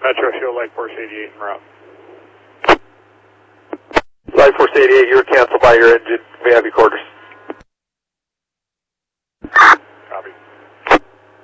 Metro, show Light Force 88 en route. Light Force 88, you're canceled by your engine. We have your quarters.